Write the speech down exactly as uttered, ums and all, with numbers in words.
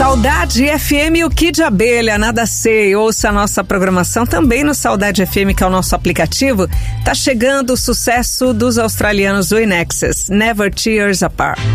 Saudade F M, o Kid Abelha, nada sei. Ouça a nossa programação também no Saudade F M, que é o nosso aplicativo. Tá chegando o sucesso dos australianos do In Excess, Never Tears Apart.